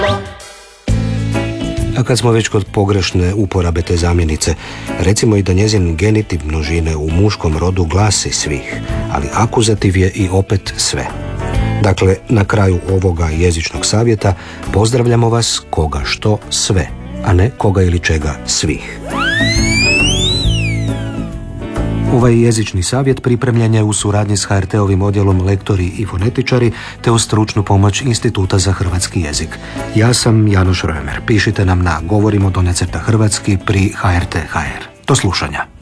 A kad smo već kod pogrešne uporabe te zamjenice, recimo i da njezin genitiv množine u muškom rodu glasi svih, ali akuzativ je i opet sve. Dakle, na kraju ovoga jezičnog savjeta pozdravljamo vas koga što sve, a ne koga ili čega svih. Ovaj jezični savjet pripremljen je u suradnji s HRT-ovim odjelom Lektori i fonetičari te uz stručnu pomoć Instituta za hrvatski jezik. Ja sam Janoš Römer. Pišite nam na govorimo_hrvatski pri HRT.hr. Do slušanja.